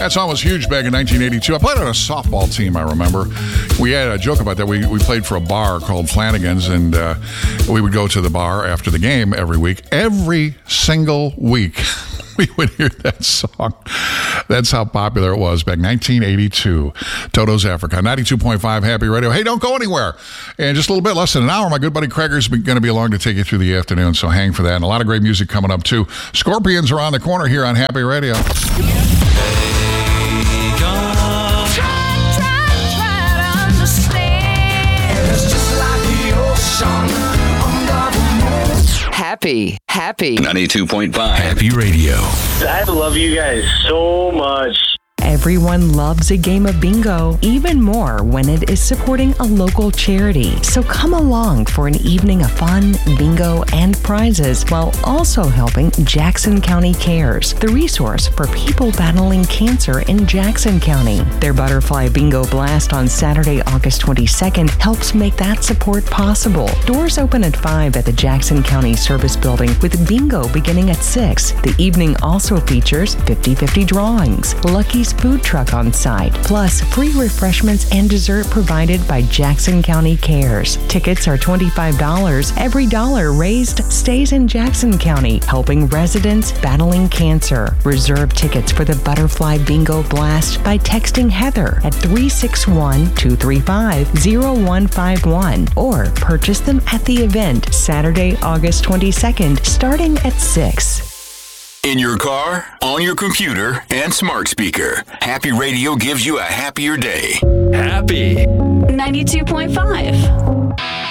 That song was huge back in 1982. I played on a softball team, I remember. We had a joke about that. We played for a bar called Flanagan's, and we would go to the bar after the game every week. Every single week, we would hear that song. That's how popular it was back in 1982. Toto's Africa, 92.5 Happy Radio. Hey, don't go anywhere. In just a little bit, less than an hour, my good buddy Craigor's going to be along to take you through the afternoon, so hang for that. And a lot of great music coming up, too. Scorpions are on the corner here on Happy Radio. Happy 92.5 Happy Radio. I love you guys so much. Everyone loves a game of bingo, even more when it is supporting a local charity. So come along for an evening of fun, bingo, and prizes while also helping Jackson County Cares, the resource for people battling cancer in Jackson County. Their Butterfly Bingo Blast on Saturday, August 22nd helps make that support possible. Doors open at 5 at the Jackson County Service Building with bingo beginning at 6. The evening also features 50-50 drawings, Lucky's food truck on site, plus free refreshments and dessert provided by Jackson County Cares. Tickets are $25. Every dollar raised stays in Jackson County, helping residents battling cancer. Reserve tickets for the Butterfly Bingo Blast by texting Heather at 361-235-0151 or purchase them at the event Saturday, August 22nd, starting at 6. In your car, on your computer, and smart speaker, Happy Radio gives you a happier day. Happy 92.5.